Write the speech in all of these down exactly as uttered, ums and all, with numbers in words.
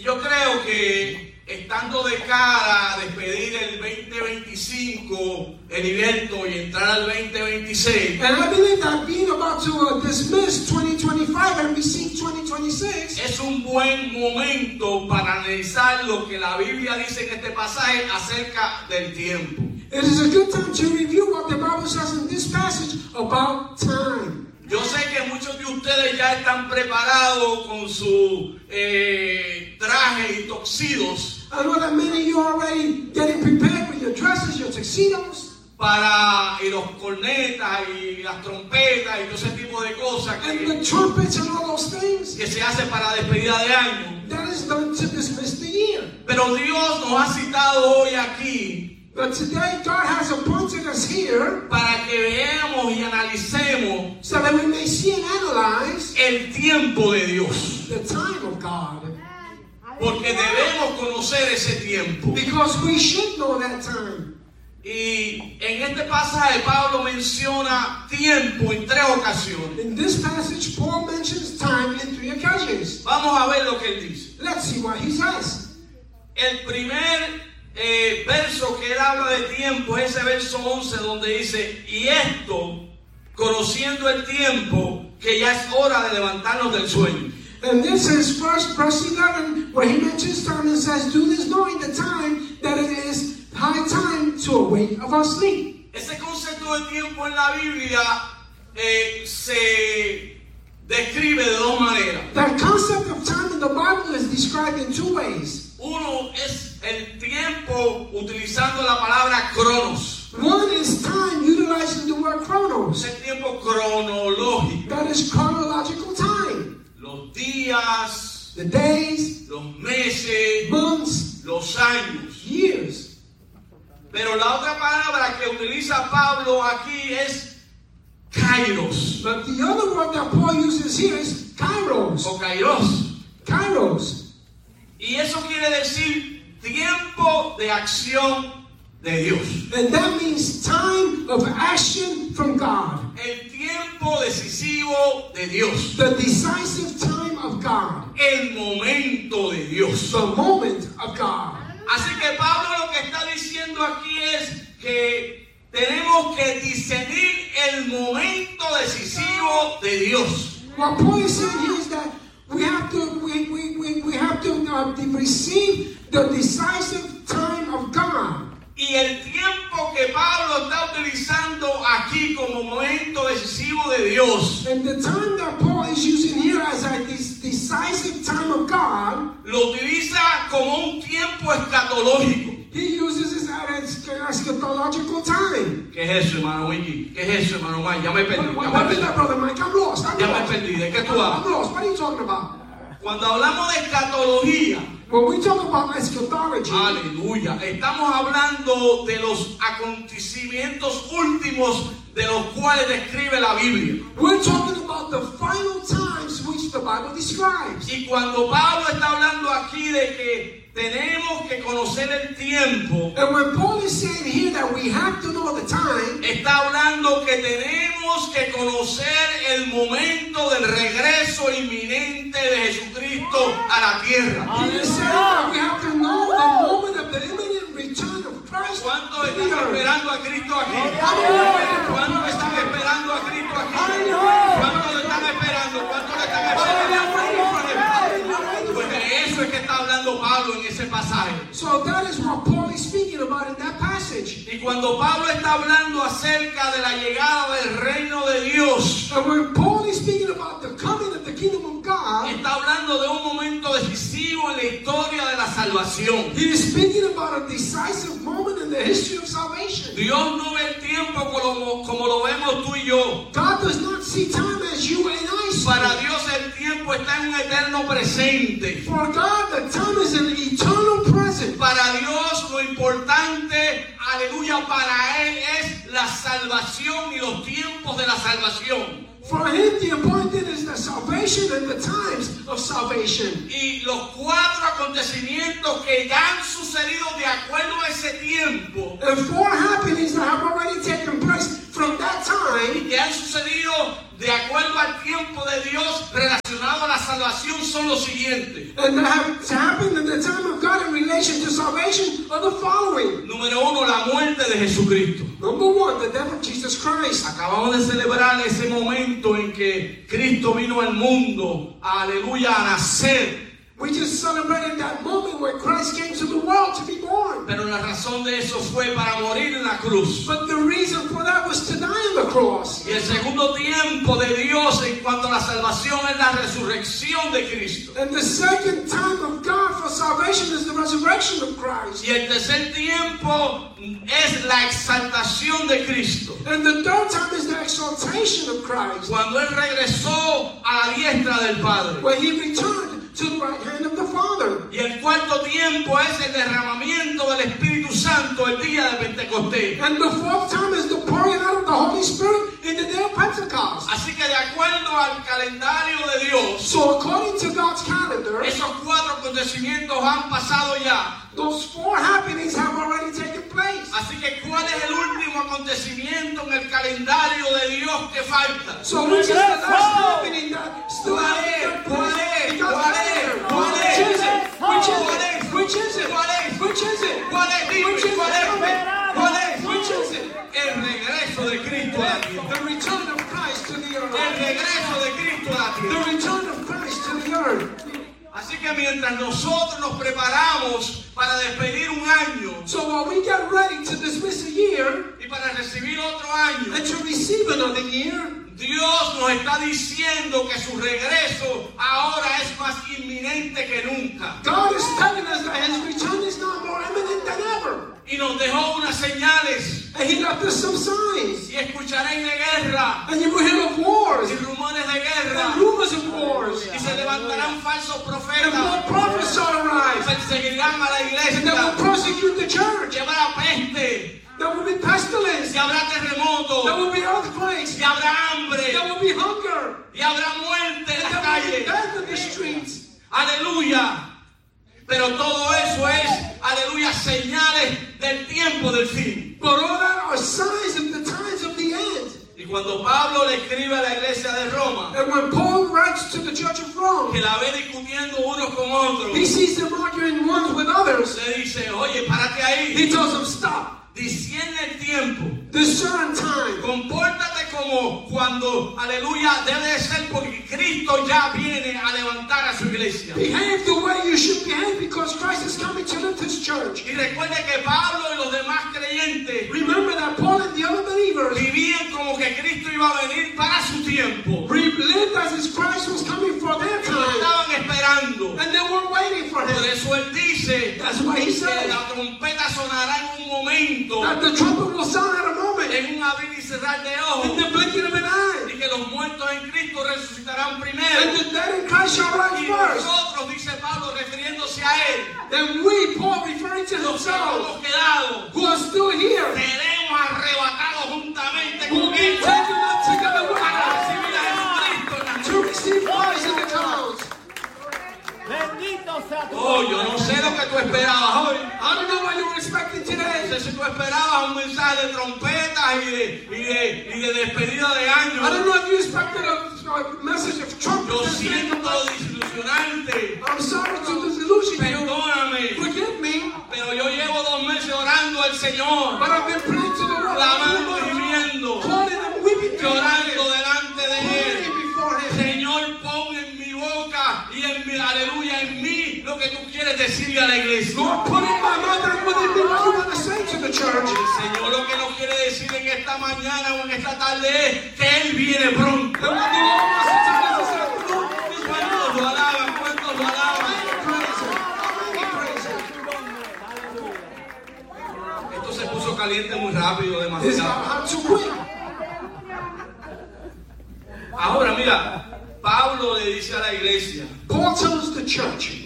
yo creo que estando de cara a despedir el veinte veinticinco, Heriberto, y entrar al veinte veintiséis. And I believe that being about to uh, dismiss twenty twenty-five and receive twenty twenty-six. Es un buen momento para analizar lo que la Biblia dice en este pasaje acerca del tiempo. It is a good time to review what the Bible says in this passage about time. Yo sé que muchos de ustedes ya están preparados con su eh, traje y tuxedos. I know that many of you are already getting prepared with your dresses, your tuxedos. Para y los cornetas y las trompetas y todo ese tipo de cosas And que, the trumpets and all those things. que se hace para despedida de año. That is done to dismiss the year. Pero Dios nos ha citado hoy aquí But today God has appointed us here para que veamos y analicemos so that we may see and analyze el tiempo de Dios. the time of God. Porque debemos conocer ese tiempo. Because we should know that time. Y en este pasaje Pablo menciona tiempo en tres ocasiones. In this passage, Paul mentions time in three occasions. Vamos a ver lo que él dice. Let's see what he says. El primer eh, verso que él habla de tiempo es ese verso once donde dice: y esto, conociendo el tiempo, que ya es hora de levantarnos del sueño. And this is first verse eleven, where he mentions time and says, do this knowing the time that it is high time to awake of our sleep. Ese concepto de tiempo en la Biblia eh, se describe de dos maneras. That concept of time in the Bible is described in two ways. Uno es el tiempo utilizando la palabra cronos. One is time utilizing the word Es chronos. el tiempo cronológico. That is chronological time. Los días, The days, los meses, months, los años. years. Pero la otra palabra que utiliza Pablo aquí es kairos But the other word that Paul uses here is kairos. o kairos. Kairos. Y eso quiere decir tiempo de acción de Dios. And that means time of action from God. El tiempo decisivo de Dios. The decisive time of God. El momento de Dios. The moment of God. Así que Pablo lo que está diciendo aquí es que tenemos que discernir el momento decisivo de Dios. What Paul is saying here is that we have to we, we, we, we have to uh, receive the decisive time of God. Y el tiempo que Pablo está utilizando aquí como momento decisivo de Dios, And the time that Paul is using here as a this decisive time of God, lo utiliza como un tiempo escatológico. he uses it as an eschatological time. ¿Qué es eso, hermano Wiki? ¿Qué es eso, hermano Mike? Ya me perdí, What, ya what me is that, perdí. brother Mike? I'm lost. I'm Ya me lost. perdí. ¿De qué tú I'm hablas? lost. What are you talking about? Cuando hablamos de escatología, When we talk about eschatology, aleluya, estamos hablando de los acontecimientos últimos de los cuales describe la Biblia. we're talking about the final times which the Bible describes. Y cuando Pablo está hablando aquí de que tenemos que conocer el tiempo, And when Paul is saying here that we have to know the time, está hablando que tenemos que conocer el momento del regreso inminente de Jesucristo a la tierra. he is saying that we have to know the moment of the imminent return of Christ. ¿Cuántos to the están earth. esperando a Cristo aquí? ¿Cuántos están esperando a Cristo aquí? ¿Cuántos lo están esperando? ¿Cuántos lo están esperando? Pues de eso es que está hablando Pablo en ese pasaje. So that is what Paul is speaking about in that passage. Y cuando Pablo está hablando acerca de la llegada del reino de Dios, And when Paul is speaking about the coming of the kingdom of God, está hablando de un momento decisivo en la historia de la salvación. he is speaking about a decisive moment in the history of salvation. Dios no ve el tiempo como, como lo vemos tú y yo. God does not see time as you and I see. Para Dios el tiempo está en un eterno presente. For God, the time is an eternal present. Para Dios lo importante, aleluya, para Él es la salvación y los tiempos de la salvación. For him, the appointed is the salvation and the times of salvation. Y los cuatro acontecimientos que ya han sucedido de acuerdo a ese tiempo, And four happenings that have already taken place from that time, que han sucedido de acuerdo al tiempo de Dios relacionado a la salvación son los siguientes. And that have happened in the time of God in relation to salvation are the following. Número uno, la muerte de Jesucristo. Number one, the death of Jesus Christ. Acabamos de celebrar ese momento en que Cristo vino al mundo, aleluya, a nacer. We just celebrated that moment where Christ came to the world to be born. Pero la razón de eso fue para morir en la cruz. But the reason for that was to die on the cross. Y el segundo tiempo de Dios en cuanto a la salvación es la resurrección de Cristo. And the second time of God for salvation is the resurrection of Christ. Y el tercer tiempo es la exaltación de Cristo. And the third time is the exaltation of Christ. Cuando Él regresó a la diestra del Padre. Where He returned to the right hand of the Father. Y el cuarto tiempo es el derramamiento del Espíritu Santo el día de Pentecostés. And the fourth time is the pouring out of the Holy Spirit in the day of Pentecost. Así que de acuerdo al calendario de Dios, So according to God's calendar, esos cuatro acontecimientos han pasado ya. those four happenings have already taken place. Así que ¿cuál es el último acontecimiento en el calendario de Dios que falta? So which is the last happening that still ¿Cuál hasn't es? taken ¿Cuál place? es? in God's ¿Cuál es? calendar? ¿Cuál Which es? is it? Which is ¿Cuál it? es? Which is it? ¿Cuál es? Which is it? ¿Cuál es? Dime, Which is ¿cuál it? es? ¿Cuál es? Which is it? El regreso de Cristo a la tierra. The return of Christ to the El earth. regreso de Cristo a la The tierra. return of Christ to the earth. Así que mientras nosotros nos preparamos para despedir un año So while we get ready to dismiss a year y para recibir otro año, and to receive another year, Dios nos está diciendo que su regreso ahora es más inminente que nunca. God is telling us that His return is now more imminent than ever. Y nos dejó unas señales. And He left us some signs. Y escucharéis de guerra And you will hear of wars y rumores de guerra. and rumors of wars. Y se levantarán falsos And profetas. more prophets shall Y arise. perseguirán a la And they iglesia. will persecute the church. Y habrá peste. There will be pestilence. Y habrá There terremotos. will be earthquakes. Y habrá hambre. There will be hunger. Y habrá muerte en And las there will be calles. death in the streets. Aleluya. Pero todo eso es, aleluya, señales del tiempo del fin. But all that are signs of the times of the end. Y cuando Pablo le escribe a la iglesia de Roma, And when Paul writes to the church of Rome, que la ve discutiendo unos con otros, he sees them arguing ones with others. le dice, oye, párate ahí. He tells them, stop. Discierne el tiempo. Discern time. Compórtate como cuando, aleluya, debe de ser porque Cristo ya viene a levantar a su iglesia. Behave the way you should behave because Christ is coming to lift His church. Y recuerde que Pablo y los demás creyentes Remember that Paul and the other believers vivían como que Cristo iba a venir para su tiempo. lived as if Christ was coming for their Y lo time. estaban esperando. And they were waiting for Por Him. eso él dice That's why He que said la trompeta sonará en un momento, that the trumpet will sound at a moment en un abrir y cerrar de in ojos, the blinking of an eye. y que los muertos en Cristo resucitarán And primero. the dead in Christ shall rise Y first. nosotros, dice Pablo, refiriéndose a él, Then we, Paul referring to los que himself, hemos quedado, who are still here, seremos arrebatados juntamente will con be él taken up together with para us recibir a Jesucristo en las to receive Christ in the clouds. Bendito sea tu Oh, yo no sé lo que tú esperabas hoy. I don't know what you were expecting No today. sé si tú esperabas un mensaje de trompetas y de, y de, y de despedida de I año. don't know if you expected a, a message of Yo trumpets. siento desilusionante. I'm sorry to disillusion you. Perdóname. Forgive me, Pero yo llevo dos meses orando al Señor, but I've been praying to the Lord. clamando y gimiendo, Calling and weeping to llorando delante de Él. Praying before Him. Señor, pon en mi boca y en mi aleluya en mí lo que tú quieres decirle a la iglesia. Lord, put in my mouth and within me what you want to say to the church. El Señor lo que nos quiere decir en esta mañana o en esta tarde es que Él viene pronto. And what the Lord wants to tell us this afternoon is when ¿Cuántos lo alaban? ¿Cuántos lo alaban? praise Him. We praise Him. Esto se puso caliente muy rápido, It's demasiado. not hard to win. Ahora mira, Pablo le dice a la iglesia, Paul tells the church,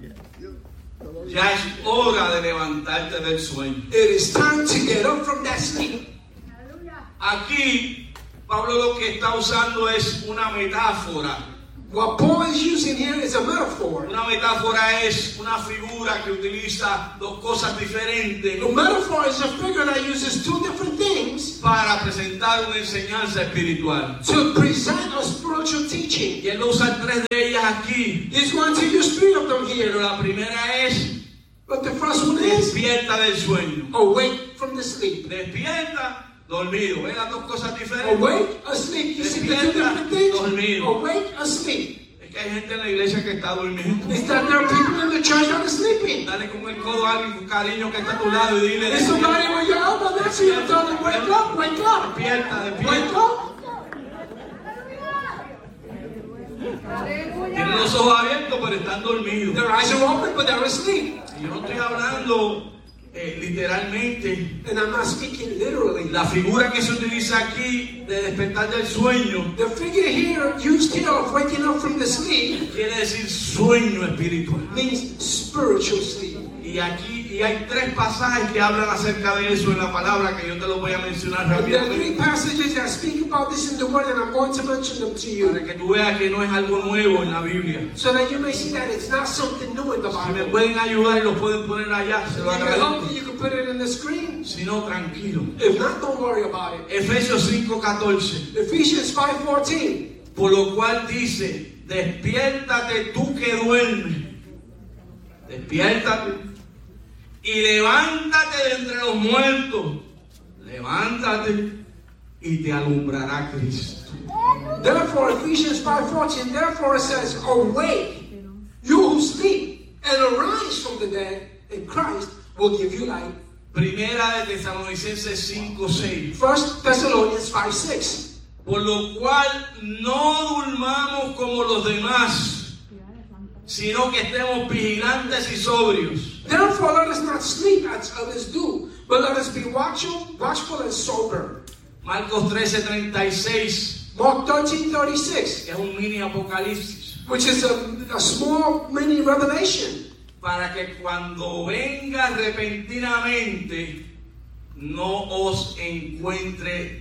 ya es hora de levantarte del sueño. it is time to get up from that sleep. Aquí, Pablo lo que está usando es una metáfora. What Paul is using here is a metaphor. Una metáfora es una figura que utiliza dos cosas diferentes A metaphor is a figure that uses two different things para presentar una enseñanza espiritual. to present a spiritual teaching. Y él usa tres de ellas aquí. He's going to use three of them Pero here. la primera es But the first one is despierta del sueño. awake from the sleep. Despierta, dormido. ¿Ven las dos cosas diferentes? Awake, asleep. You see the two Despierta, different things? dormido. Awake, asleep. Es que hay gente en la iglesia que está durmiendo. Is that there are people in the church that are sleeping? Dale con el codo a alguien con cariño que está a tu lado y dile: Is somebody with your elbow next to you and tell them, wake up, wake up, despierta, wake despierta. up? Tienen los ojos abiertos, pero están dormidos. Their eyes are open, but they're asleep. Y yo no estoy hablando eh, literalmente. And I'm not speaking literally. La figura que se utiliza aquí de despertar del sueño The figure here used here of waking up from the sleep quiere decir sueño espiritual. means spiritual sleep. Y aquí y hay tres pasajes que hablan acerca de eso en la palabra que yo te lo voy a mencionar And there are three rápidamente passages that speak about this in the Word, and I'm going to mention them to you para que tú veas que no es algo nuevo en la Biblia. so that you may see that it's not something new in the Si me Bible. pueden ayudar y lo pueden poner allá, se lo If you help agradezco. me, you can put it in the screen. Si no, tranquilo. If not, don't worry about it. Efesios cinco catorce. Ephesians five fourteen. Por lo cual dice: despiértate tú que duermes, despiértate y levántate de entre los muertos, levántate y te alumbrará Cristo. Therefore, Ephesians five fourteen, therefore it says, awake, you who sleep, and arise from the dead, and Christ will give you light. Primera de Tesalonicenses cinco seis. First Thessalonians five six. Por lo cual no durmamos como los demás, sino que estemos vigilantes y sobrios. Therefore, let us not sleep as others do, but let us be watchful, watchful and sober. Marcos trece treinta y seis, Mark thirteen thirty-six, que es un mini apocalipsis, which is a, a small mini revelation. para que cuando venga repentinamente no os encuentre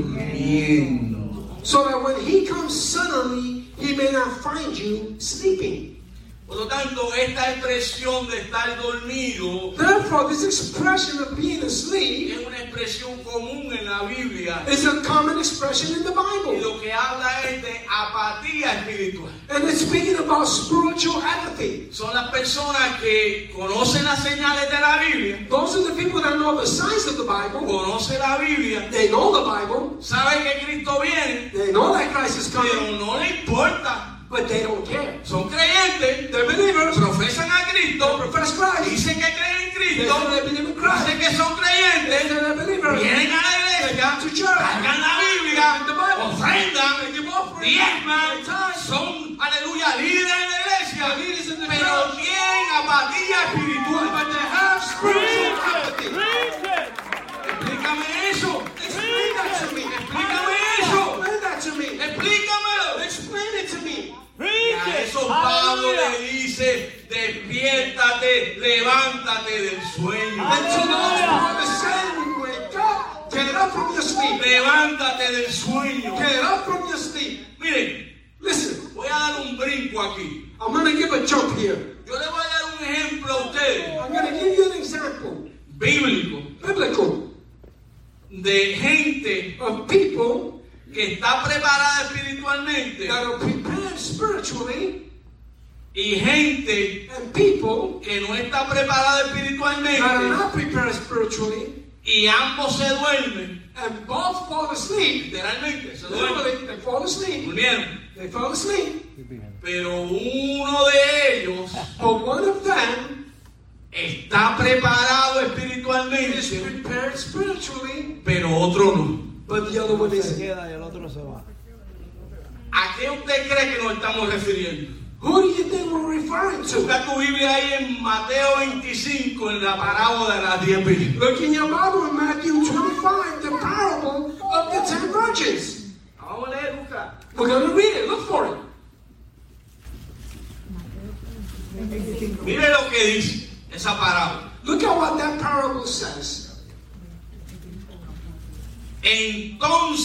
durmiendo. So that when he comes suddenly, he may not find you sleeping. Por lo tanto, esta expresión de estar dormido Therefore, this expression of being asleep es una expresión común en la Biblia is a common expression in the y Bible. lo que habla es de apatía espiritual. And it's speaking about spiritual apathy. Son las personas que conocen las señales de la Biblia, Those are the people that know the signs of the Bible. conocen la Biblia, They know the Bible. saben que Cristo viene, They know that Christ is pero coming, no le importa. but they don't care. Son creyentes, They're believers. profesan a Cristo, Profess Christ. dicen que creen en They Cristo, say they believe in Christ. dicen que son They creyentes, say they're believers. vienen a la iglesia, To church. cargan la Biblia, The Bible. ofrendan, They give offerings. diezman, They tithe. son, aleluya, líderes en la iglesia, They're leaders in the pero church. tienen apatía espiritual. But they have spiritual apathy. Explícame eso, Explain that to me. explícame eso, Explain that to me. explícamelo. Explain it to me. Y a eso Pablo le dice: despiértate, levántate del sueño. And to those who are saying, wake up, get up from your sleep. Levántate del sueño. Get up from your sleep. Miren, Listen, voy a dar un brinco aquí. I'm going to give a jump here. Yo le voy a dar un ejemplo a ustedes I'm going to give you an example, bíblico biblical, de gente of people que está preparada espiritualmente that are prepared spiritually y gente and people que no está preparada that are espiritualmente not prepared spiritually, y ambos se duermen. and both fall asleep. Literalmente se duermen. Literally, they fall asleep. Durmieron. They fall asleep. Pero uno de ellos But one of them está preparado is espiritualmente, prepared spiritually, pero otro no. but the other one Se isn't. queda y el otro se va. ¿A qué usted cree que nos estamos refiriendo? Who do you think we're referring to? Busca tu Biblia ahí en Mateo veinticinco, en la parábola de las diez virgenes. Look in your Bible in Matthew twenty-five, the parable of the ten virgins. Vamos a leer, busca. We're going to read it. Look for it. Mire lo que dice esa parábola. Look at what that parable says.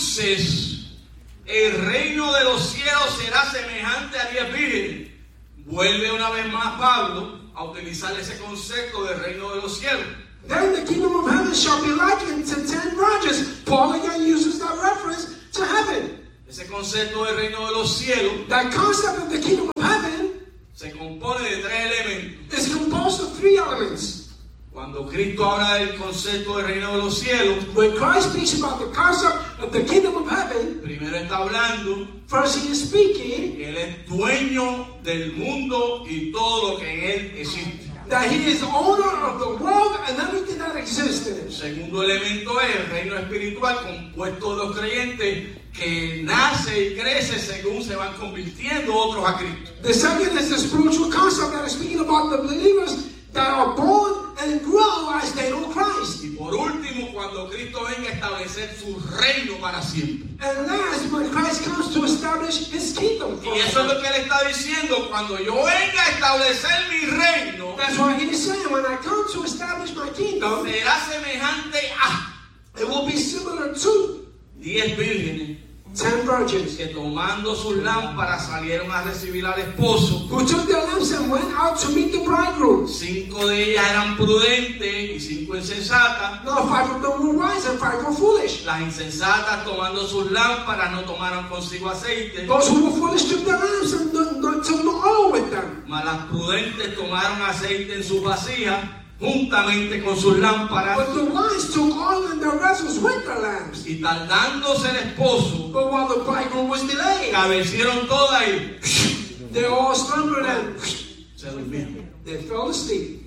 Entonces el reino de los cielos será semejante a diez vírgenes, vuelve una vez más Pablo a utilizar ese concepto del reino de los cielos. Then the kingdom of heaven shall be likened to ten virgins. Paul again uses that reference to heaven. Ese concepto del reino de los cielos, That concept of the kingdom of heaven se compone de tres elementos. is composed of three elements. Cuando Cristo habla del concepto del reino de los cielos, When Christ speaks about the concept of the kingdom of heaven, primero está hablando first he is speaking que Él es dueño del mundo y todo lo que en Él existe. that he is owner of the world and everything that exists in El it. segundo elemento es el reino espiritual compuesto de los creyentes que nace y crece según se van convirtiendo otros a Cristo. The second is the spiritual concept that is speaking about the believers that are born and grow as they know Christ. Y por último, cuando Cristo venga a establecer su reino para siempre. And last, when Christ comes to establish his kingdom Y eso es lo que Él está diciendo, cuando yo venga a establecer mi reino, That's why he is saying, when I come to establish my kingdom, será semejante a it will be similar to diez vírgenes ten virgins que tomando sus lámparas salieron a recibir al esposo. who took their lamps and went out to meet the bridegroom. Cinco de ellas eran prudentes y cinco insensatas. Now five of them were wise and five were foolish. Las insensatas tomando sus lámparas no tomaron consigo aceite, Those who were foolish took their lamps and don't- don't took no oil with them. mas las prudentes tomaron aceite en sus vasijas juntamente con sus lámparas. But the wise took oil in their vessels with their lamps. Y tardándose el esposo, But while the bridegroom was delayed, cabecieron todas y they all slumbered and se durmieron. they fell asleep.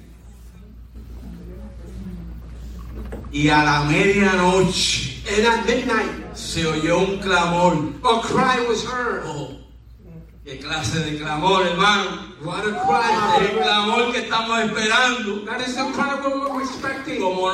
Y a la medianoche And at midnight, se oyó un clamor. a cry was heard. Oh, qué clase de clamor, hermano. What a cry, my El brother. clamor que estamos esperando. That is the cry we were expecting. Como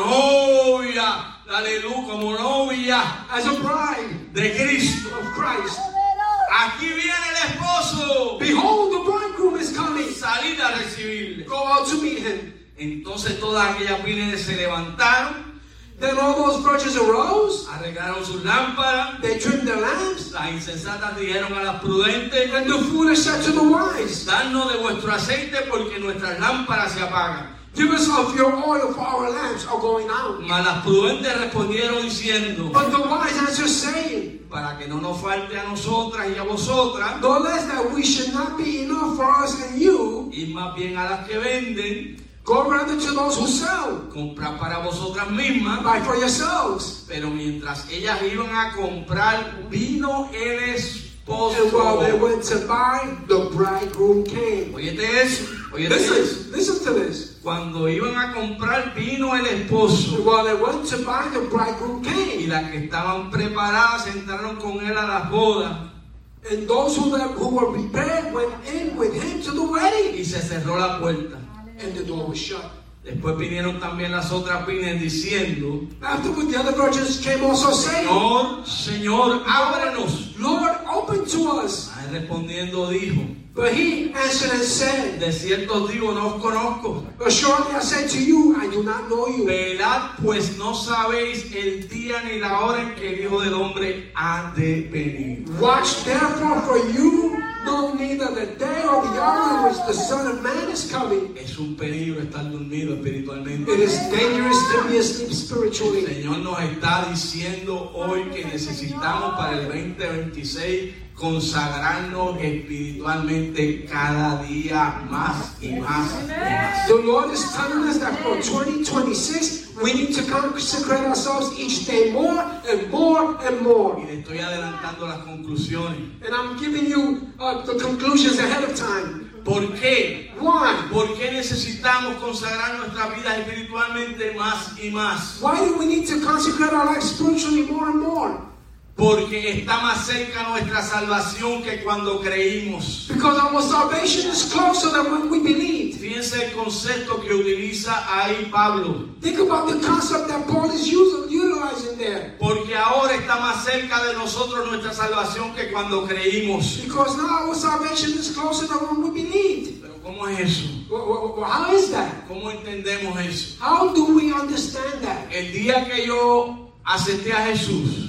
novia, aleluya, como novia As a bride de Cristo. of Christ. Aquí viene el esposo. Behold, the bridegroom is coming. Salid a recibirle. Go out to meet him. Entonces todas aquellas vírgenes se levantaron, Then all those virgins arose. arreglaron sus lámparas. They trimmed their lamps. Las insensatas dijeron a las prudentes: And the foolish said to the wise, danos de vuestro aceite porque nuestras lámparas se apagan. give us of your oil, for our lamps are going out. Mas las prudentes respondieron diciendo: But the wise answered, saying, para que no nos falte a nosotras y a vosotras, no less that we should not be enough for us and you, y más bien a las que venden, go rather to those who sell, comprad para vosotras mismas. buy for yourselves. Pero mientras ellas iban a comprar, vino el And while they esposo. went to buy, the bridegroom came. Óyete eso, óyete eso. Listen, listen to this. Cuando iban a comprar, vino el esposo. And while they went to buy, the bridegroom Y came. las que estaban preparadas entraron con él a las bodas. And those who, were- who were prepared went in with him to the wedding. Y se cerró la puerta. And the door was shut. Después vinieron también las otras vírgenes diciendo: Afterward, the other virgins came also saying, Señor, Señor, ábrenos. Lord, open to us. A él respondiendo dijo: But he answered and said, de cierto os digo, no os conozco. assuredly I say to you, I do not know you. Velad, pues no sabéis el día ni la hora en que el Hijo del Hombre ha de venir. Watch therefore, for you know neither the day or the hour in which the Son of Man is coming. Es un peligro estar dormido espiritualmente. It is dangerous to be asleep El spiritually. Señor nos está diciendo hoy que necesitamos para el veinte veintiséis consagrarnos espiritualmente cada día más y más y más. The Lord is telling us that for twenty twenty-six, we need to consecrate ourselves each day more and more and Y more. le estoy adelantando las conclusiones. And I'm giving you uh, the conclusions ahead of time. ¿Por qué? Why? ¿Por qué necesitamos consagrar nuestra vida espiritualmente más y más? Why do we need to consecrate our lives spiritually more and more? Porque está más cerca nuestra salvación que cuando creímos. Because our salvation is closer than when we believed. Fíjense el concepto que utiliza ahí Pablo. Think about the concept that Paul is using, utilizing there. Porque ahora está más cerca de nosotros nuestra salvación que cuando creímos. Because now our salvation is closer than when we believed. Pero ¿cómo es eso? Well, well, well, how is that? ¿Cómo entendemos eso? How do we understand that? El día que yo acepté a Jesús,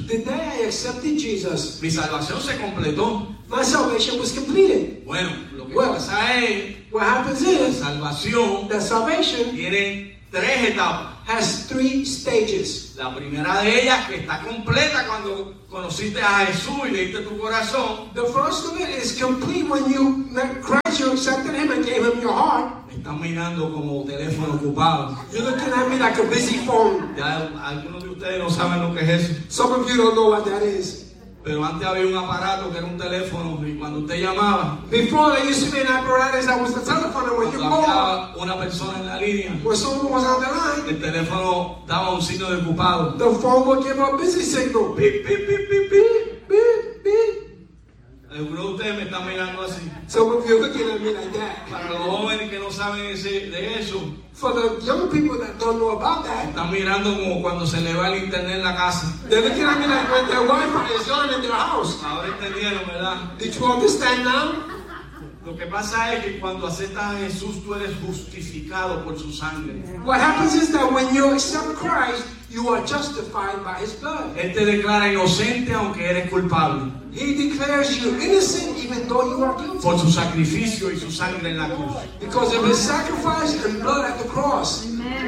The day I accepted Jesus, mi salvación se completó. my salvation was completed. Bueno, lo que Well, pasa es What happens que la is salvación that salvation tiene tres etapas. has three stages. La primera de ellas, que está completa cuando conociste a Jesús y le diste tu corazón. The first of it is complete when you met Christ, you accepted Him and gave Him your heart. Me están mirando como teléfono ocupado. You're looking at me like a busy phone. Ya algunos de ustedes no saben lo que es eso. Some of you don't know what that is. Pero antes había un aparato que era un teléfono y cuando usted llamaba, Before there used to be an apparatus that was the telephone, and when you cuando called, había una persona en la línea, when someone was on the line, el teléfono daba un signo de ocupado. the phone would give a busy signal. Beep, beep, beep, beep, beep, beep, beep. Algunos de ustedes me están mirando así. Some of you are looking at me like that. Para los jóvenes que no saben ese, de eso, For the young people that don't know about that, están mirando como cuando se le va el internet en la casa. they're looking at me like when their Wi-Fi is gone in their house. Ahora entendieron, ¿verdad? Did you understand now? Lo que pasa es que cuando aceptas a Jesús, tú eres justificado por su sangre. What happens is that when you accept Christ, you are justified by His blood. Él te declara inocente aunque eres culpable He declares you innocent even though you are guilty. por su sacrificio y su sangre en la cruz. Because of His sacrifice and blood at the cross.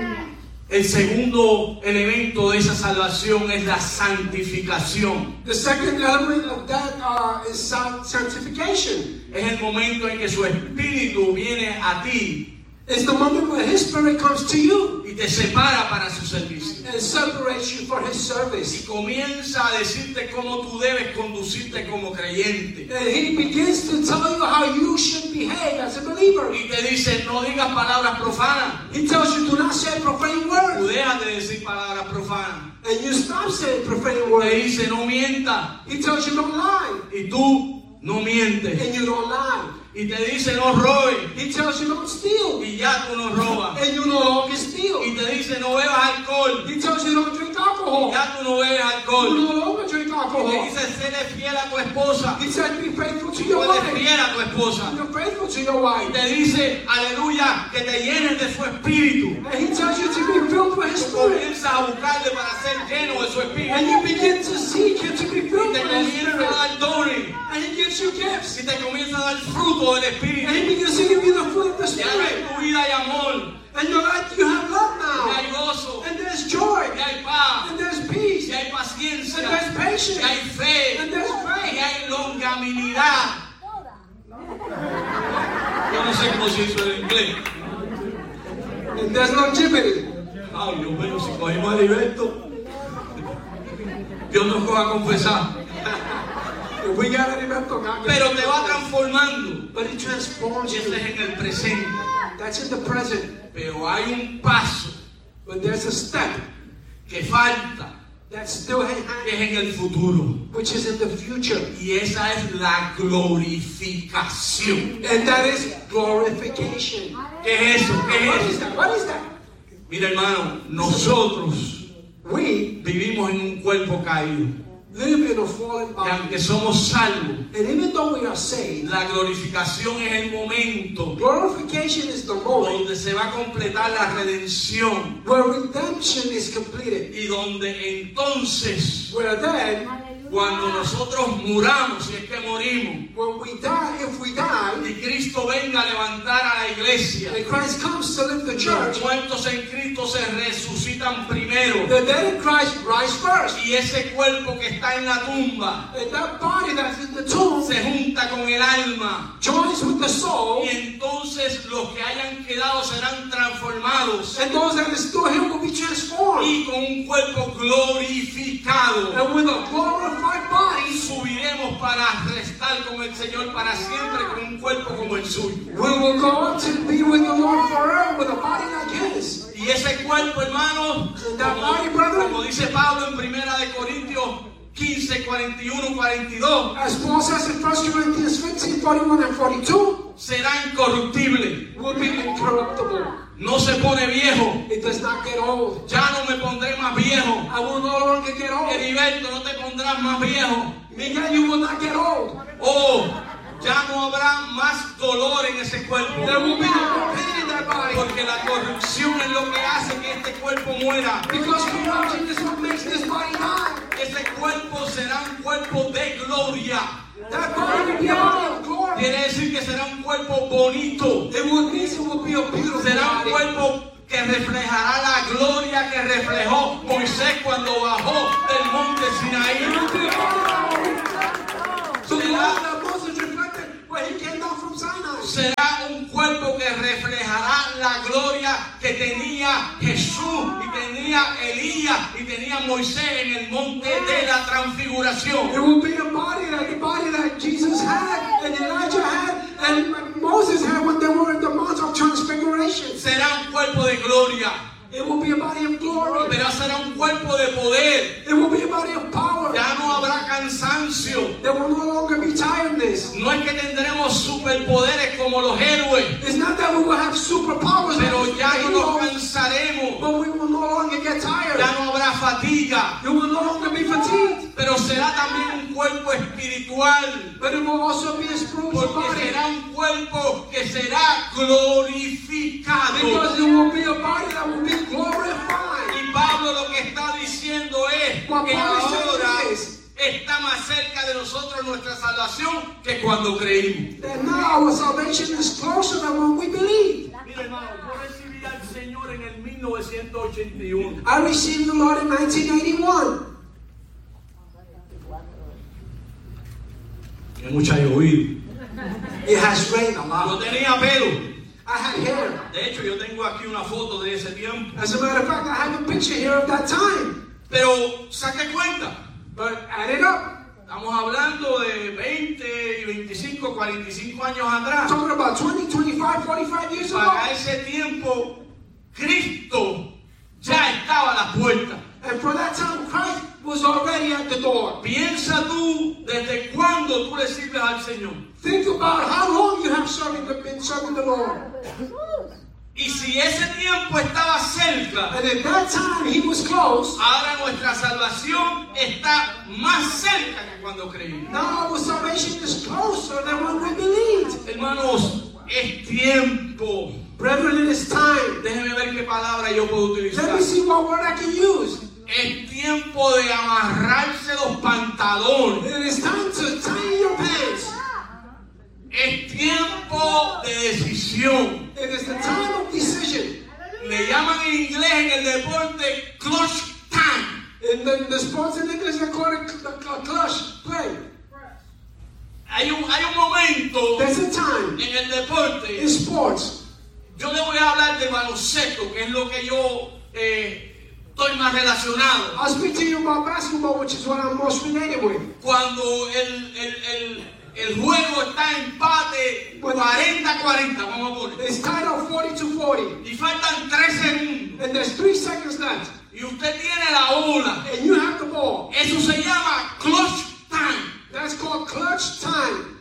El segundo elemento de esa salvación es la santificación. The second element of that uh, is sanctification. Es el momento en que su espíritu viene a ti It's the moment when His Spirit comes to you y te separa para su servicio. and separates you for His Y service. comienza a decirte cómo tú debes conducirte como creyente. And He begins to tell you how you should behave as a believer. Y te dice, no digas palabras profanas. He tells you do not say profane Tú words. dejas de decir palabras profanas. And you stop saying profane Te words. dice, no mientas. He tells you don't lie. Y tú no mientes. And you don't lie. Y te dice, no robes. He tells you don't steal. Y ya tú no robas. And you no longer steal. Y te dice, no bebas alcohol. He tells you don't drink Y alcohol. ya tú no bebes You alcohol. no longer drink Y te alcohol. dice, séle fiel a tu esposa. He said be faithful to Tú your eres wife. fiel a tu esposa. You're faithful to your Y wife. te dice, aleluya, que te llenes de su espíritu. And He tells you to be filled with His Spirit. Comienzas a buscarle para ser lleno de su espíritu. And you begin to seek Him to be Y filled te with His comienza Spirit. a dar dones. And He gives you gifts. Y te comienza a dar fruto del And espíritu. He begins to give you the fruit of the Ya no en Spirit. tu vida hay amor. And you're like, you have love Ya hay now. gozo. And there's joy. Ya hay paz. And there's peace. Ya hay paciencia. And there's patience. Ya hay fe. And there's Y faith. hay longanimidad. Yo no sé cómo se hizo en inglés. And there's longevity. Ay, Dios mío, si cogimos a Heriberto, Dios nos va a confesar. And we got it about God. Pero te va transformando. But He transforms Y eso you. es en el presente. That's in the present. Pero hay un paso But there's a step que falta, that's still in que hand, es en el futuro. which is in the future. Y esa es la glorificación. And that is glorification. ¿Qué es eso? ¿Qué What es is eso? that? What is that? Mira, hermano, nosotros We vivimos en un cuerpo caído. live in a fallen Y body. aunque somos salvos, And even though we are saved, la glorificación es el momento glorification is the moment donde se va a completar la redención where redemption is completed. y donde entonces, Where then, cuando nosotros muramos, si es que morimos, when we die, if we die, y Cristo venga a levantar a la iglesia, and Christ comes to lift the los church, muertos en Cristo se resucitan primero. the dead in Christ rise first. Y ese cuerpo que está en la tumba And that body that's in the tomb se junta con el alma. joins with the soul, Y entonces los que hayan quedado serán transformados. and those that are still here will be transformed. Y con un cuerpo glorificado And with a glorified body, subiremos para restar con el Señor para siempre con un cuerpo como el suyo. we will go up to be with the Lord forever with a body like His. Y ese cuerpo, hermano, como, como dice Pablo en Primera de Corintios quince, cuarenta y uno, cuarenta y dos, As Paul says in First Corinthians fifteen, forty-one and forty-two, será incorruptible. will be incorruptible. No se pone viejo. It does not get old. Ya no me pondré más viejo. I will no longer get old. Heriberto, no te pondrás más viejo. Miguel, you will not get old. Oh, ya no habrá más dolor en ese cuerpo. There will be no more pain in that body. Porque la corrupción es lo que hace que este cuerpo muera. Because corruption is what makes this body die. ese cuerpo será un cuerpo de gloria. That body will be a body of glory. Quiere decir que será un cuerpo bonito. It will mean it will be a beautiful Será un body. cuerpo que reflejará la gloria que reflejó Moisés cuando bajó del monte It Sinaí. will be a body. So the Será, Lord that Moses reflected when he came down from Sinai. será un cuerpo que reflejará la gloria que tenía Jesús y tenía Elías y tenía Moisés en el monte de la transfiguración. It will be a body like the body that Jesus had and Elijah had and Moses had when they were in the Mount of Transfiguration. Será un cuerpo de gloria, It will be a body of glory. pero será un cuerpo de poder. It will be a body of power. Ya no habrá cansancio. There will no longer be tiredness. No es que tendremos superpoderes como los héroes, It's not that we will have superpowers, pero ya no nos heroes, cansaremos. but we will no longer get tired. Ya no habrá fatiga, You will no longer be fatigued, pero será también un cuerpo espiritual, but it will also be a spiritual porque body. será un cuerpo que será glorificado. Because it will be a body that will be glorified. Y Pablo lo que está diciendo es What que Paul is ahora saying is está más cerca de nosotros nuestra salvación que cuando creímos. that now our salvation is closer than when we believe. Mira, hermano, yo recibí al Señor en el mil novecientos ochenta y uno. I received the Lord in nineteen eighty-one. Que mucha llovido. It has rained a Yo lot. tenía pelo. I had hair. De hecho, yo tengo aquí una foto de ese tiempo. As a matter of fact, I have a picture here of that time. Pero saque cuenta. But add it up. Estamos hablando de veinte y veinticinco, cuarenta y cinco años I'm atrás. talking about twenty, twenty-five, forty-five years ago. Para ese tiempo, Cristo ya estaba a la puerta. And for that time, Christ was already at the door. Piensa tú desde cuándo tú le sirves al Señor. Think about how long you have serving the, been serving the Lord. Y si ese tiempo estaba cerca, And at that time, he was close. ahora nuestra salvación está más cerca que cuando creímos. Now our salvation is closer than when we believed. Hermanos, es tiempo. Brethren, it is time. Déjeme ver qué palabra yo puedo Let utilizar. me see what word I can use. Es tiempo de amarrarse los pantalones. It is time to tie your pants. Es tiempo de decisión. It is the time of decision. Le llaman en inglés en el deporte clutch time. In the, the sports in English, they call it the cl- clutch play. Hay un, hay un momento There's a time en el deporte. in sports. Yo le voy a hablar de baloncesto, que es lo que yo eh, estoy más relacionado. I'll speak to you about basketball, which is what I'm most related with. Cuando el, el, el, el juego está en empate cuarenta a cuarenta, vamos a poner. It's tied up forty to forty. Y faltan tres segundos. And there's three seconds left. Y usted tiene la bola. And you have the ball. Eso se llama clutch time. That's called clutch time.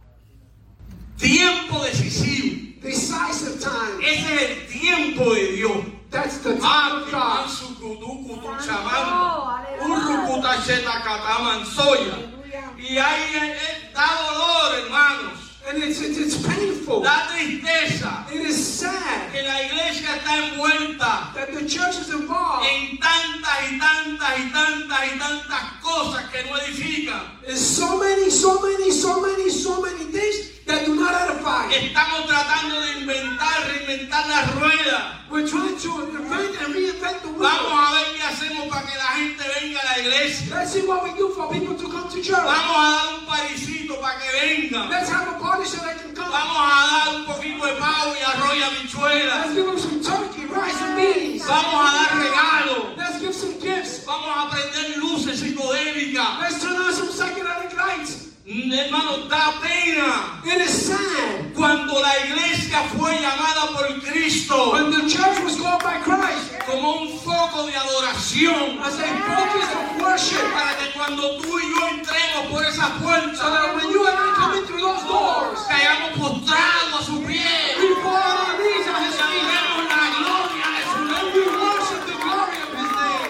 Tiempo decisivo. Decisive time. Ese es el tiempo de Dios. That's the time Ah, of que God. man sukutu kutu chamán. Urrukuta sheta kataman soya. Y ahí eh, eh, da dolor, hermanos. And it's, it's, it's painful. Da tristeza It is sad que la iglesia está envuelta that the church is involved en tantas y tantas y tantas y tantas cosas que no edifican. in so many, so many, so many, so many things that do not edify. Estamos tratando de inventar, reinventar la rueda. We're trying to invent and reinvent the Vamos wheel. a ver qué hacemos para que la gente venga a la iglesia. Let's see what we do for people to come to church. Vamos a dar un parisito para que vengan. Let's have a party so they can come. Vamos a dar un poquito de pavo y arroz y habichuelas. Let's give them some turkey, rice, and beans. Vamos a dar regalos. Let's give some gifts. Vamos a prender luces psicodélicas. Let's turn on some psychedelic lights. Mm, Hermano, da pena. It is sad. Cuando la iglesia fue llamada por Cristo When the church was called by Christ como un foco de adoración, as a focus of worship, para que cuando tú y yo entremos por esa so puerta, that when you and I come in through those doors, caigamos postrados a su pie we fall on our knees at y His feet adoremos la gloria de su and nombre. we worship the glory of His name.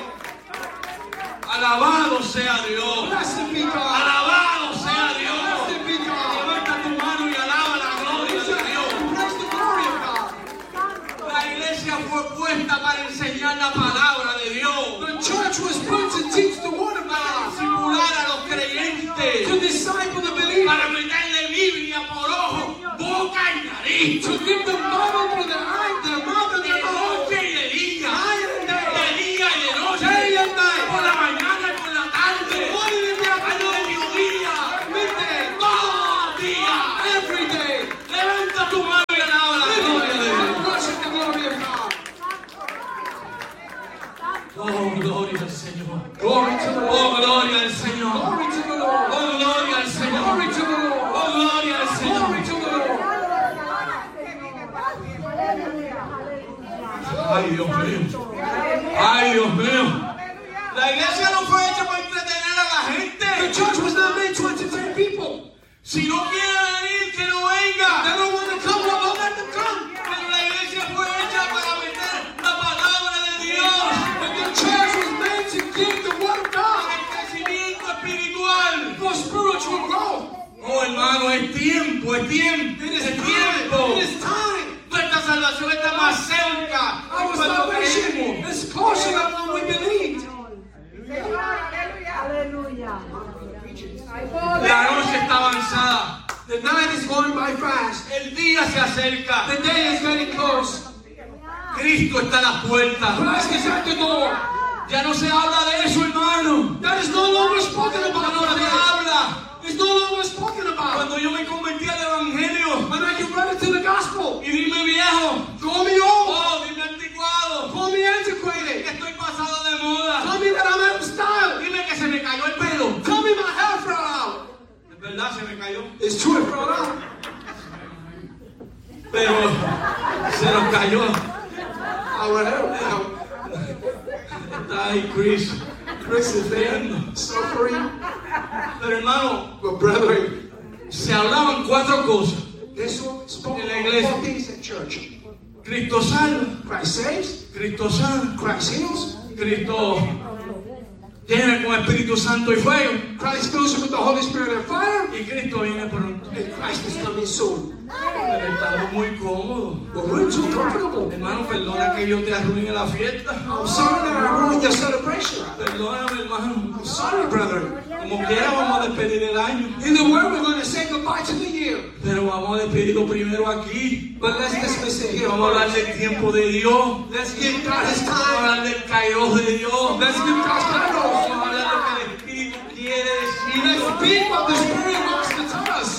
Alabado sea Dios. Blessed be God. Alabado sea Dios. Blessed be God. Levanta tu mano y alaba la gloria de Dios. Praise the glory of God. La iglesia fue puesta para enseñar la palabra de Dios, The church was put to teach the word of para God, to give the mother to the eye, the mother to De the mouth. noche y de día. Night and day. De día y de noche. Day and night. Por la mañana y por la tarde. Morning and Al afternoon. mediodía. Midday. Todo día. Every day. Levanta tu mano y alaba la gloria de Dios. Worship the glory of God. Oh, gloria al Señor. Glory to the Oh, Lord. gloria al Señor. Glory to the Lord. Oh, gloria al Señor. Glory to the Lord. Oh, gloria al Señor. Glory to the Lord. Ay, Dios mío. Ay, Dios mío. La iglesia no fue hecha para entretener a la The gente. church was not made to entertain people. Si no quiere venir, que no venga. They don't want to come, well, don't let them come. Pero la iglesia fue hecha para meter la palabra de Dios. But the church was made to give the word of God El crecimiento espiritual. for spiritual growth. Oh, hermano, es tiempo, es tiempo. It is Es time. tiempo. It is time. Nuestra salvación está más cerca. Our Cuando salvation creemos. is closer than when we believed. La noche está avanzada. The night is going by fast. El día se acerca. The day is getting close. Cristo está a las puertas. Christ is at the door. Ya no se habla de eso, hermano. That is no longer spoken Ya about. no se today. habla. It's no longer spoken about. Cuando yo me convertí al evangelio When I converted to the gospel, y dime viejo, call me old, oh, dime anticuado, call me que antiquated, estoy pasado de moda, tell me that I'm out of style, dime que se me cayó el pelo. tell me my hair fell out. Es verdad, se me cayó, It's true, it fell out. pero se nos cayó. Our hair fell. Está ahí Chris. Chris is there, suffering. Pero hermano, But brethren, se hablaban cuatro cosas. this one spoke En la about iglesia. four things at church. Cristo salva, Christ saves, Cristo sana, Christ heals, Cristo llena con Espíritu Santo y fuego, Christ fills you with the Holy Spirit and fire, y Cristo viene pronto. and Christ is coming soon. Pero estamos muy cómodos. But we're too comfortable. Hermano, perdona que yo te arruine la fiesta. I'm sorry that I ruined your celebration. Perdóname, hermano. I'm sorry, brethren. Como quiera vamos a despedir el año. Either way, we're going to say goodbye to the year. Pero vamos a despedirlo primero aquí. But let's dismiss it here. Vamos a hablar del tiempo de Dios. Let's give God His Vamos a time. hablar del kairos de Dios. Let's give God Vamos kairos. a hablar de lo que el Espíritu quiere decir. Let's speak what the Spirit wants to tell us.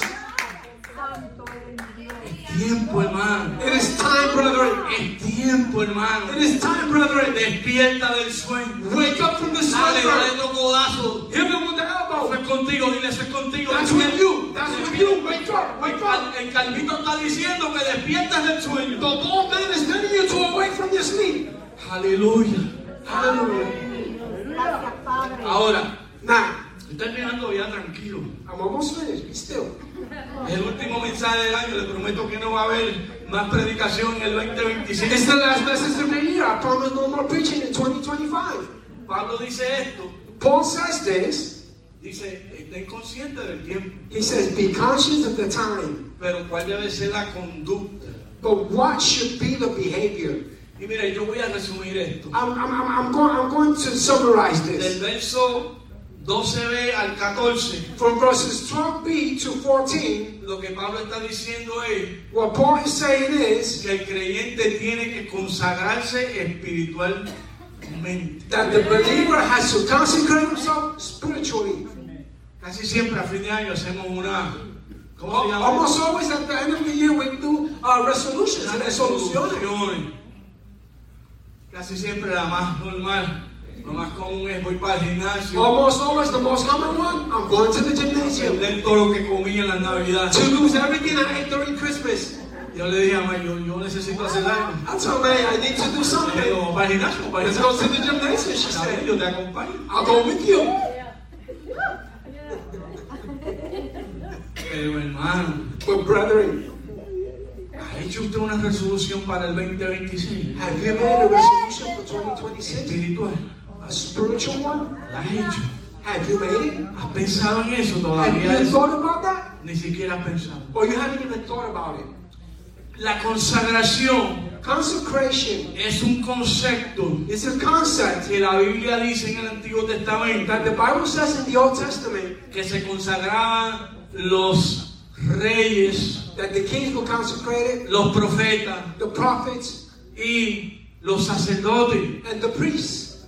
Tiempo, hermano. It is time, brethren. Es tiempo, hermano. It is time, brethren. Despierta del sueño. Wake up from the Dale, dale slumber. otro codazo. Hit him with the Eso elbow. es contigo, dile, eso es contigo. That's with you. That's with you. Wake up. Wake up. El Calvito está diciendo que despiertas del sueño. The old man is telling you to awake from your sleep. Aleluya. Hallelujah. Ahora, Now, estoy terminando ya tranquilo. I'm almost finished. Be still. El último mensaje del año, le prometo que no va a haber más predicación en el veinte veinticinco. It's the last message of the year. I promise no more preaching in twenty twenty-five. Pablo dice esto, Paul says this. dice, estén conscientes del tiempo, He says, be conscious of the time. pero cuál debe ser la conducta. But what should be the behavior? Y mira, yo voy a resumir esto. I'm, I'm, I'm, I'm, going, I'm going to summarize Del this. verso doce b al catorce, From verses twelve b to fourteen, lo que Pablo está diciendo es what Paul is saying is que el creyente tiene que consagrarse espiritualmente. that the believer has to consecrate himself spiritually. Casi siempre a fin de año hacemos una, ¿cómo se llama? Almost always at the end of the year we do uh, resolutions and Unas resolutions. resoluciones. Casi siempre la más normal, lo más común es voy para el gimnasio, Almost always the most common one, I'm going to the gymnasium perder todo lo que comí en las navidades. to lose everything I ate during Christmas. Yo le dije a May, yo, yo necesito hacer algo. I told me I need to do Le something. digo, para el gimnasio, para el Let's gimnasio. go to the gymnasium, she Está bien, said. yo te acompaño. I'll go with you. Pero hermano, But brethren, ¿ha hecho usted una resolución para el veinte veinticinco? have you made a resolution for twenty twenty-six? Espiritual. A spiritual one? ¿La has hecho? Have you made it? ¿Has pensado en eso Have todavía? you thought about that? Ni siquiera has pensado. Or you haven't even thought about it? La consagración Consecration es un concepto is a concept que la Biblia dice en el Antiguo Testamento that the Bible says in the Old Testament que se consagraban los reyes that the kings were consecrated, los profetas the prophets, y los sacerdotes. and the priests.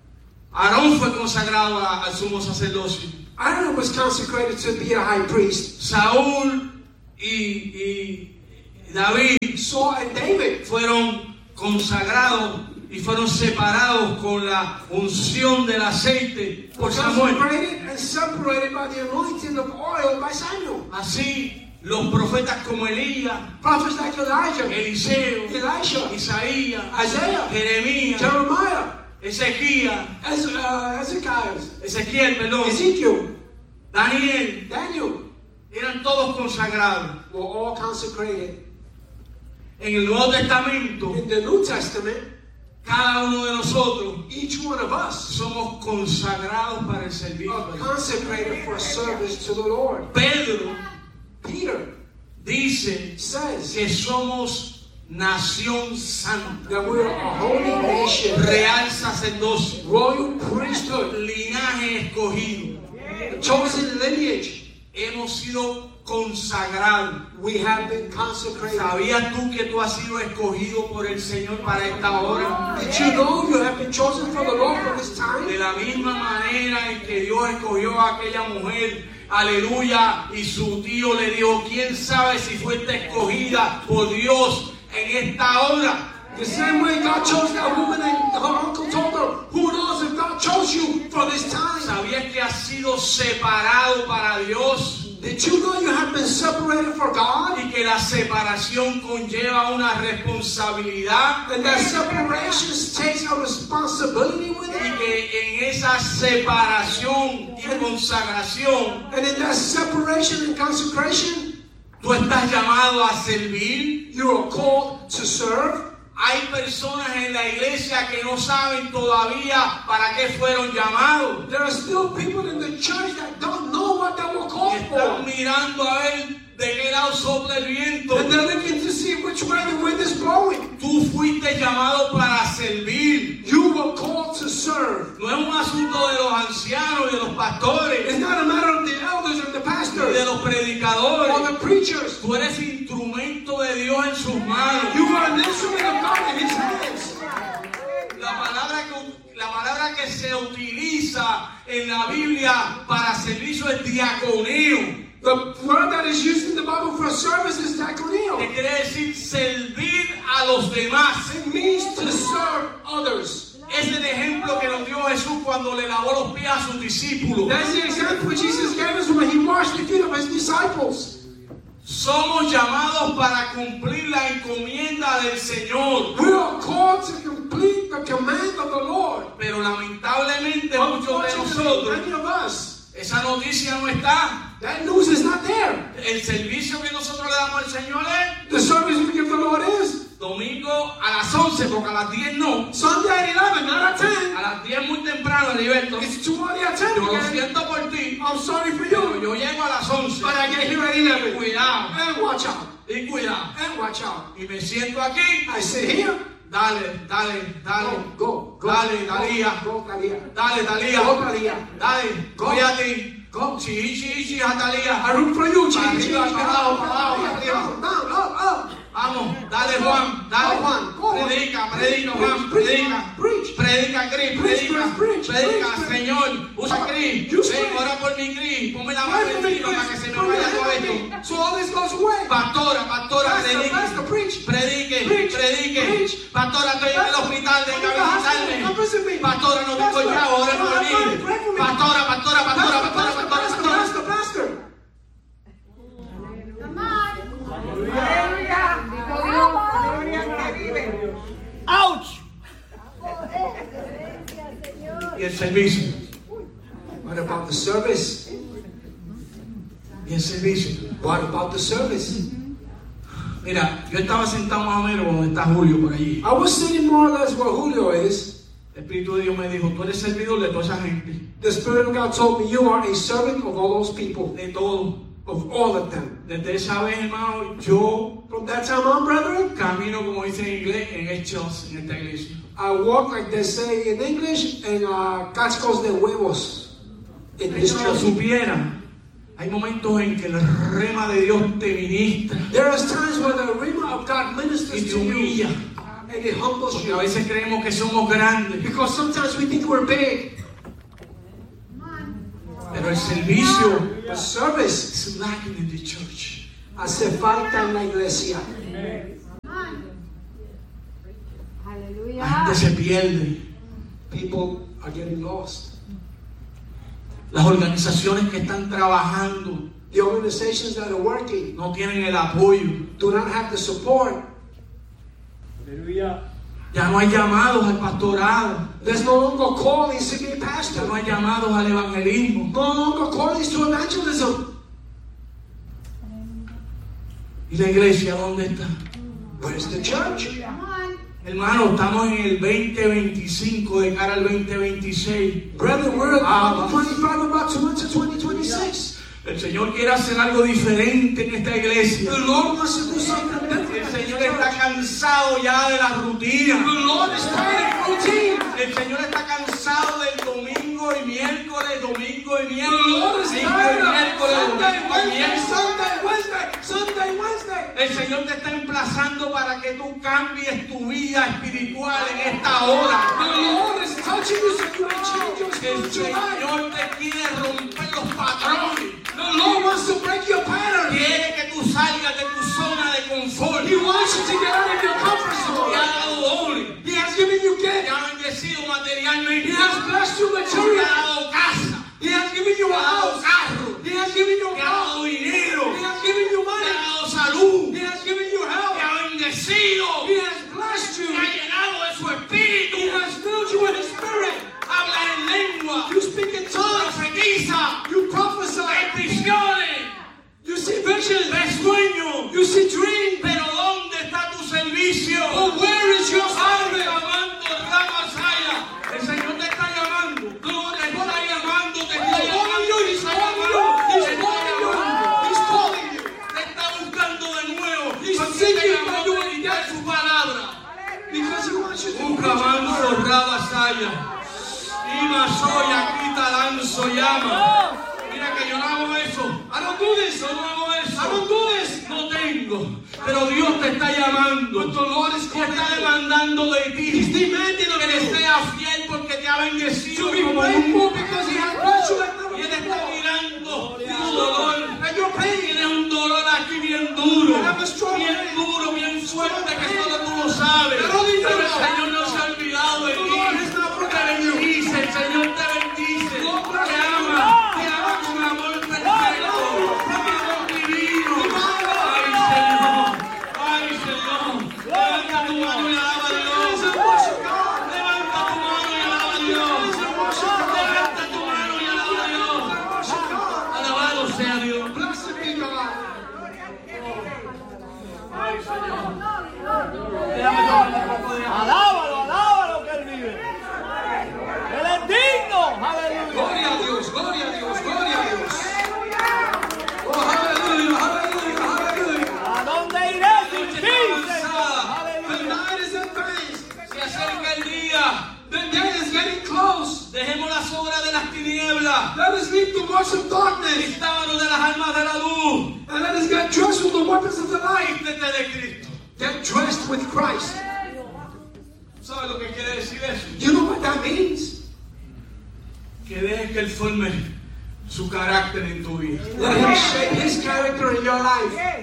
Aarón fue consagrado a- al sumo sacerdocio. Aaron was consecrated to be a high priest. Saúl y, y David Saul and David fueron consagrados y fueron separados con la unción del aceite por were Samuel. consecrated and separated by the anointing of oil by Samuel. Así los profetas como Elías, Prophets like Elijah, Eliseo, Elisha, Isaías, Isaiah, Jeremías, Jeremiah, Ezequías, Ez- uh, Ezekiel, Ezequiel, perdón, Ezekiel, Daniel, Daniel, eran todos consagrados. were all consecrated. En el Nuevo Testamento, In the New Testament, cada uno de nosotros each one of us somos consagrados para el servicio. are consecrated for service to the Lord. Pedro Peter dice says que somos nación santa, that we are a holy nation, real sacerdocio, royal priesthood, linaje escogido. a chosen lineage. Hemos sido consagrados. We have been consecrated. ¿Sabías tú que tú has sido escogido por el Señor para esta hora? Did you know you have been chosen for the Lord for this time? De la misma manera en que Dios escogió a aquella mujer, aleluya, y su tío le dijo, ¿quién sabe si fuiste escogida por Dios en esta hora? The same way God chose that woman and her uncle told her, who knows if God chose you for this time? ¿Sabías que has sido separado para Dios? Did you know you have been separated for God? Y que la separación conlleva una responsabilidad. And that separation takes a responsibility with Y it. que en esa separación y consagración, And in that separation and consecration, tú estás llamado a servir. you are called to serve. Hay personas en la iglesia que no saben todavía para qué fueron llamados. There are still people in the church that don't know what they were called Están for. mirando a ver de qué lado sopla el viento. And they're looking to see which way the wind is blowing. Tú fuiste llamado para servir. You were called to serve. No es un asunto de los ancianos y de los pastores It's not a matter of the elders and the y de pastors los or predicadores. the preachers. Tú eres instrumento de Dios en sus manos. You are an instrument of God in His hands. La palabra que, la palabra que se utiliza en la Biblia para servicio es diaconeo, The word that is used in the Bible for service is que diaconeo. quiere decir servir a los demás. It means to serve others. Es el ejemplo que nos dio Jesús cuando le lavó los pies a sus discípulos. That's the example Jesus gave us when He washed the feet of His disciples. Somos llamados para cumplir la encomienda del Señor, We are called to complete the command of the Lord. pero lamentablemente muchos de Unfortunately, nosotros, many of us, esa noticia no está. that news is not there. El servicio que nosotros le damos al Señor es The service we give the Lord is domingo a las once, porque a las diez no. Sunday at eleven, not at ten. A las diez muy temprano, Heriberto. It's too early at ten Yo lo again. siento por ti, I'm sorry for pero you, yo llego a las once. but I get here at eleven. Cuidado, And watch out. y cuidado. And watch out. Y me siento aquí. I sit here. Dale, dale, dale. Go, go, go. Dale, Talía. Go, Talía. Dale, Go, Talía. Talía. Dale, Go. voy a ti. Go. Sí, sí, sí, a Talía. I root for you, Para Chichi. arriba, para abajo, para abajo, para arriba. Down, down, up, up. Vamos, dale Juan, dale Go, Juan, go, Juan. Predica, predica Juan, Preach, predica. preach. Predica, Cris, Preach, predica. preach, Predica, preach, preach. Señor. Usa Cris. Use Ven, Cris. ora por mi Cris. Ponme la Pray mano for me, encima para que se me Put your vaya todo hand on esto. me, so all this goes away. Pastora, pastora, Pastor, predique. pastor, preach. Predique, Preach, predique. preach. Pastora, estoy en el hospital, venga a visitarme. Come visit me. Pastora, no tengo Pastor, chavo, ora por pray for me, mí. pray for me. Pastora, pastora, pastora, Pastor, pastora, pastor, pastora, pastor, pastora. pastor, pastor. ¡Auch! Y el servicio. What about the service? Y el servicio. What about the service? Mira, yo estaba sentado más o menos donde está Julio por allí. I was sitting more or less where Julio is. El Espíritu de Dios me dijo, tú eres servidor de toda esa gente. The Spirit of God told me, you are a servant of all those people, De todo. of all of them. Desde esa vez, hermano, yo From that time on, brethren, camino, como dice en inglés, en hechos en esta iglesia. I walk like they say in English, en uh, cascos de huevos in this Si lo church. supieran, Hay momentos en que el rema de Dios te ministra. There are times when the rhema of God ministers to you and it humbles Porque you. a veces creemos que somos grandes. Because sometimes we think we're big. Pero el servicio The service is lacking in the church. hace falta en la iglesia. La gente se pierde. People are getting lost. Las organizaciones que están trabajando The organizations that are working no tienen el apoyo. do not have the support. Ya no hay llamados al pastorado. There's no longer callings to be a Ya pastor. no hay llamados al evangelismo. No longer callings to evangelism. ¿Y la iglesia dónde está? Where's the church? Hermano, estamos en el veinte veinticinco de cara al veinte veintiséis. Brethren, we're at Ah, twenty-five, about to enter twenty twenty-six. El Señor quiere hacer algo diferente en esta iglesia. The Lord wants to do something different. El Señor está cansado ya de la rutina. The Lord is tired of routine. El Señor está cansado del domingo y miércoles, domingo y The miércoles, Lord is domingo tired y of miércoles, Sunday, domingo y Wednesday, miércoles. Sunday, Wednesday, Sunday, Wednesday. El Señor te está emplazando para que tú cambies tu vida espiritual en esta hora. The Lord is touching you so you may change your El spiritual life. Señor te quiere romper los patrones. The Lord wants to break your pattern. Quiere que tú salgas de tu zona de confort. He wants you to get out of your comfort Te zone. ha dado doble. He has given you Te gifts. ha bendecido materialmente. He has blessed you Te ha materially. dado casa. He has given you Te a ha dado house. carro. He has given you Te a ha house. dado dinero. He has given you Te ha money. dado salud. He has given you Te health. ha bendecido. He has blessed Te you. ha llenado de su espíritu. He has filled you with His Spirit. Habla en lengua. You speak in tongues. Profetiza. You prophesy. Ves visiones. You see visions. Ves sueños. You see dreams. Pero ¿dónde está tu servicio? But where is your Ay, service? llamando, Ramasaya. El Señor te está llamando. No, te está llamando, te está He's calling you. llamando. He's te está calling you. llamando, He's te está calling you. llamando. He's calling you. Te está buscando de nuevo. He's Porque seeking te llamó for you a predicar su palabra. Because He wants you to Un camanzo, Ramasaya. Ima soy aquí, talanzo, llama. Mira que yo no hago eso. I don't do this. Yo no hago eso. I don't do this. No tengo. Pero Dios te está llamando. But the Lord is Te calling está you. demandando de ti. He's demanding of Que le you seas fiel porque te ha bendecido to be como faithful nunca. because He has blessed you like never Y Él está before. mirando tu dolor. And your pain. Tienes un dolor aquí bien duro. You have a strong Bien pain. duro, bien fuerte que solo tú lo sabes. That only you Pero el know. Señor no se ha olvidado de The ti. Lord has not Te forgotten you. bendice, el Señor te bendice. Lord bless Te you. ama, te ama con amor perfecto. Con amor divino. Ay, Señor. Ay, Señor. Levanta tu mano y alaba a Dios. Levanta tu mano y alaba a Dios. Levanta tu mano y alaba a Dios. Alabado sea Dios. Blessed be God. Ay, Señor. Déjame tomar un poco de agua. Alábalo, alábalo que Él vive. Él es digno. Aleluya. Gloria a Dios, gloria a Dios, gloria a Dios. Oh, hallelujah, hallelujah, hallelujah. ¿A dónde iré sin ti, Señor? The Aleluya. night is advanced. Se acerca el día. The day is getting close. Dejemos las obras de las tinieblas. Let us leave the works of darkness Vistámonos de las armas de la luz. and let us get dressed with the weapons of the light. Vístete de Cristo. Get dressed with Christ. ¿Sabes lo que quiere decir eso? You know what that means? Que dejes que Él forme su carácter en tu vida. Let Him shape His character in your life.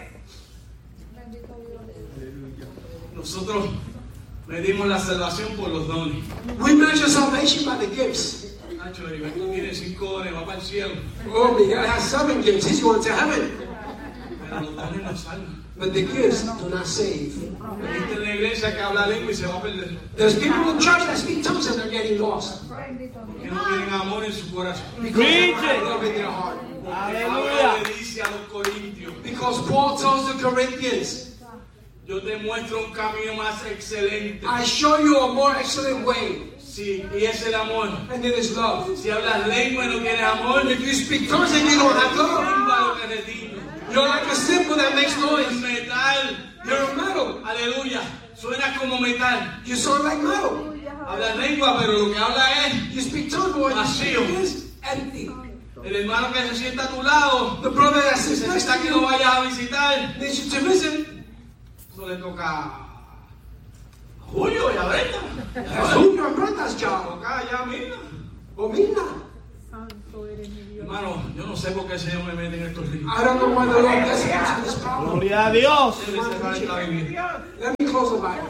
Nosotros medimos la salvación por los dones. We measure salvation by the gifts. Nacho, Heriberto tiene cinco dones, va para el cielo. Oh, the guy has seven gifts. He's going to heaven. Pero los dones no salvan. But the gifts do not save. Viste en la iglesia que habla lengua y se va a perder. There's people in church that speak tongues and they're getting lost. Que no tienen amor en su corazón. Because they Preach have it. love in their heart. Pablo Aleluya. le dice a los corintios: Because Paul tells the Corinthians, yo te muestro un camino más excelente. I show you a more excellent way, Sí, y es el amor. and it is love. Si hablas lengua y no tienes amor, If you speak tongues and you don't have love, símbolo que redime. you're like a cymbal that makes El noise. metal, You're a metal. aleluya, suena como metal. You sound like metal. Hablas lengua, pero lo que habla es You speak tongues, but what you speak Vacío. is empty. El hermano que se sienta a tu lado, the brother that sits next necesita to que lo you, vayas a visitar. needs you to visit. Eso le toca a Julio y a Brenda. That's Julio and Brenda's Le job. toca ya, mira. Or me not. Hermano, yo no sé por qué el Señor me mete en estos ríos. I don't know why the Lord gets into this problem. Gloria a Dios. Debe cerrar esta Biblia. Let me close the Bible.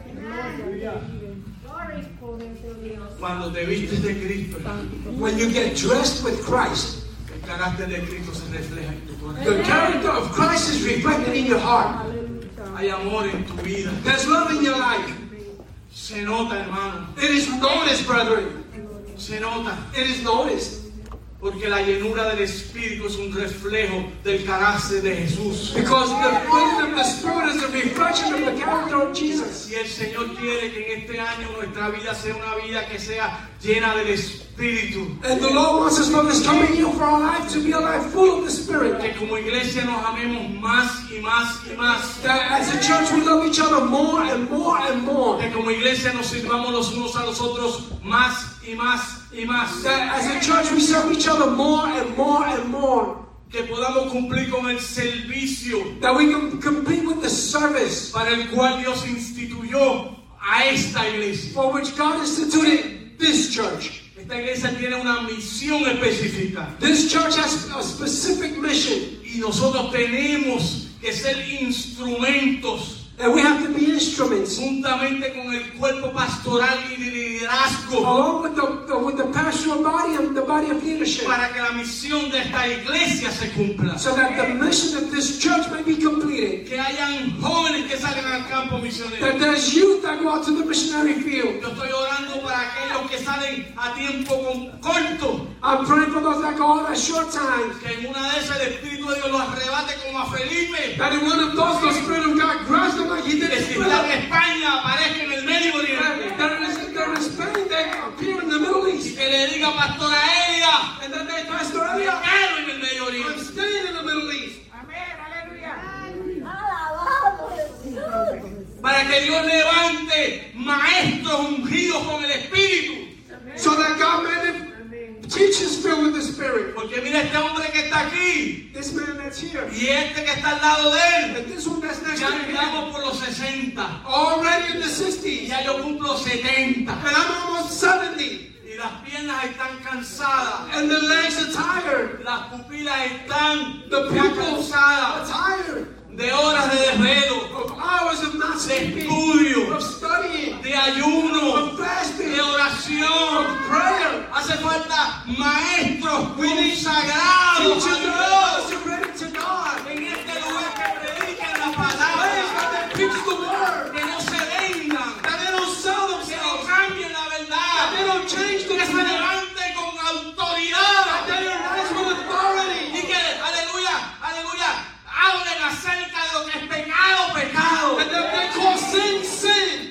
Cuando te vistes de Cristo, When you get dressed with Christ, el carácter de Cristo se refleja en tu corazón. the character of Christ is reflected in your heart. Hay amor en tu vida. There's love in your life. Se nota, hermano. It is noticed, brethren. Se nota. It is noticed. Porque la llenura del Espíritu es un reflejo del carácter de Jesús. Because the filling of the Spirit is a reflection of the character of Jesus. Si el Señor quiere que en este año nuestra vida sea una vida que sea llena del Espíritu, And the Lord wants us for this coming year for our life to be a life full of the Spirit. que como iglesia nos amemos más y más y más, That as a church we love each other more and more and more. que como iglesia nos sirvamos los unos a los otros más y más y más, That as a church we serve each other more and more and more. que podamos cumplir con el servicio That we can compete with the service para el cual Dios instituyó a esta iglesia. for which God instituted this church. Esta iglesia tiene una misión específica This church has a specific mission. y nosotros tenemos que ser instrumentos And we have to be instruments. juntamente con el cuerpo pastoral y de liderazgo Along with the, the, with the pastoral body and the body of leadership. para que la misión de esta iglesia se cumpla. So that the mission of this church may be completed. Que hayan jóvenes que salgan al campo misionero. That there's youth that go out to the missionary field. Yo estoy orando para aquellos que salen a tiempo con- corto, I'm praying for those that go out at short time. que en una de esas el Espíritu de Dios los arrebate como a Felipe, That in one of those, the Spirit of God grabs them like He did que in si está en Philip. España aparezca en el Medio Oriente, That it is they're in Spain, they appear in the Middle y East. que le diga Pastora Elia, And then they Pastor me Elia, quedo en el Medio I'm Oriente. staying in the Middle East. Para que Dios levante maestros ungidos con el Espíritu. So that God may teach us filled with the Spirit. Porque mira este hombre que está aquí This man that's here. y este que está al lado de él. And this one that's next Ya to him. andamos por los sesenta. Already in the Y sixties. ya yo cumplo setenta. And I'm almost seventy. Y las piernas están cansadas. And the legs are tired. Las pupilas están The ya people are cansadas tired. de horas de desvelo, Of hours of not de sleeping. estudio, Of studying. de ayuno, Of fasting. de oración. Of prayer. Hace falta maestros We need consagrados teachers a Dios consecrated to God. en este lugar que prediquen la Place palabra, that they preach the word. que no se vendan, That they don't sell que no themselves. cambien la That they verdad, don't change the que se truth. levanten con That autoridad they arise with authority. y que, aleluya, aleluya, hablen acerca de lo que es pecado, pecado. And that they call sin, sin.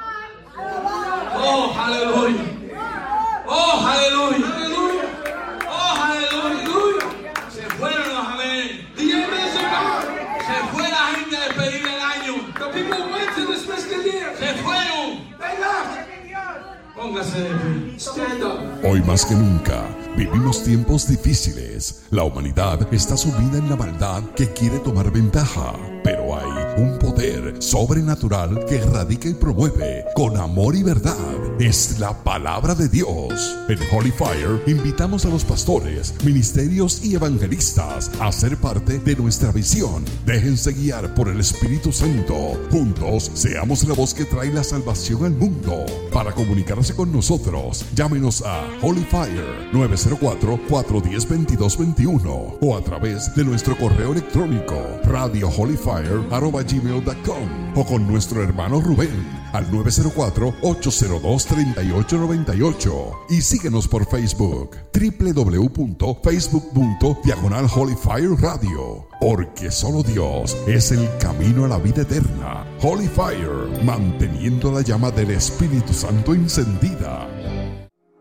Oh, aleluya. Oh, aleluya. Hallelujah. Oh, aleluya. Hallelujah. Se fueron los amén. The amens are gone. Se fue la gente a despedir el año. The people went to this fiscal year. Se fueron. They left. Póngase de pie. Stand up. Hoy más que nunca, vivimos tiempos difíciles. La humanidad está sumida en la maldad que quiere tomar ventaja. Pero hay un poder sobrenatural que radica y promueve con amor y verdad. Es la palabra de Dios. En Holy Fire invitamos a los pastores, ministerios y evangelistas a ser parte de nuestra visión. Déjense guiar por el Espíritu Santo. Juntos seamos la voz que trae la salvación al mundo. Para comunicarse con nosotros, llámenos a Holy Fire nueve cero cuatro, cuatro uno cero, dos dos dos uno o a través de nuestro correo electrónico radio holy fire arroba gmail punto com o con nuestro hermano Rubén al nueve cero cuatro, ocho cero dos, tres ocho nueve ocho y síguenos por Facebook w w w punto facebook punto diagonal Holy Fire Radio, porque solo Dios es el camino a la vida eterna. Holy Fire, manteniendo la llama del Espíritu Santo encendida.